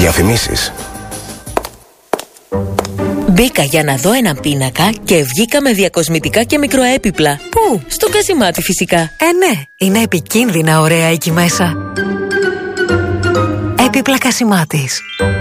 Διαφημίσεις. Μπήκα για να δω έναν πίνακα και βγήκα με διακοσμητικά και μικροέπιπλα. Πού? Στο Κασιμάτι φυσικά. Ναι, είναι επικίνδυνα ωραία εκεί μέσα. Έπιπλα Κασιμάτης.